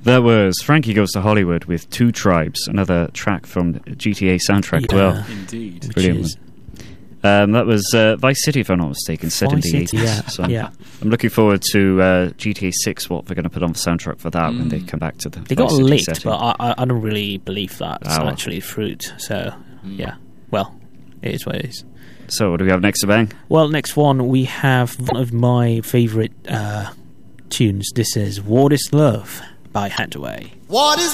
That was Frankie Goes to Hollywood with Two Tribes, another track from GTA soundtrack. Yeah, Well, indeed. brilliant. That was Vice City, if I'm not mistaken, set in the 80s. Yeah. So I'm looking forward to GTA 6, what they're going to put on the soundtrack for that when they come back to the They Vice got City licked, setting. but I don't really believe that's Oh. actually fruit. So, yeah. Well, it is what it is. So what do we have next to bang? Well, next one, we have one of my favourite tunes. This is What Is Love by Hathaway. What is